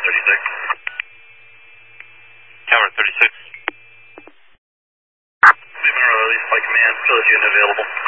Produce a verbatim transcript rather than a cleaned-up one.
thirty-six. Tower thirty-six. Monroe, release by command, facility unit available.